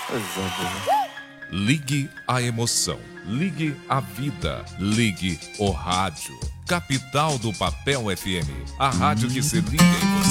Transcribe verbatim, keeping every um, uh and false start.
Coisa boa. Ligue a emoção, ligue a vida, ligue o rádio. Capital do Papel F M, a rádio que se liga em você.